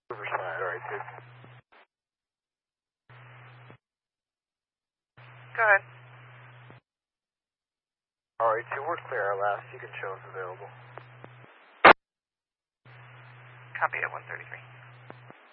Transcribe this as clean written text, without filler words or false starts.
Riverside, alright, dude. Go ahead. Alright, 2, we're clear. Our last Beacon show is available. Copy at 133.